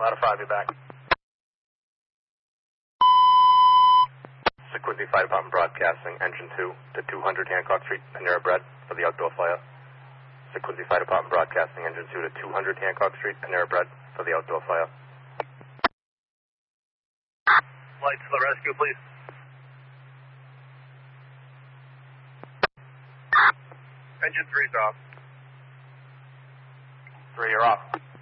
Ladder 5, be back. Sequincy Fire Department Broadcasting, Engine 2 to 200 Hancock Street, Panera Bread for the outdoor fire. Sequincy Fire Department Broadcasting, Engine 2 to 200 Hancock Street, Panera Bread for the outdoor fire. Lights to the rescue, please. Engine 3's off. 3, you're off.